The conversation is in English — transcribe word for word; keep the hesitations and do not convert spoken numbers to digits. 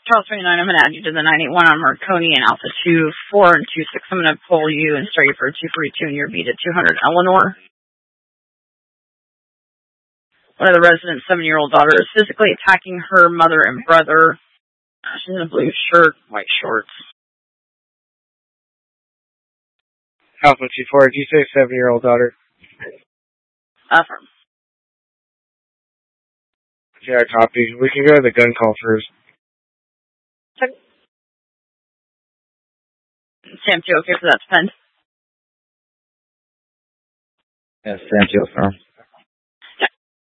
Charles twenty-nine, I'm going to add you to the nine eight one on Marconi and Alpha two four and two six. I'm going to pull you and start you for two forty-two and your beat at two hundred. Eleanor. One of the residents' seven-year-old daughter is physically attacking her mother and brother. Uh, she's in a blue shirt, white shorts. Alpha two four, did you say seven-year-old daughter? Affirm. Yeah, copy. We can go to the gun call first. Sam two, okay for that to pen? Yes, Sam two, affirm.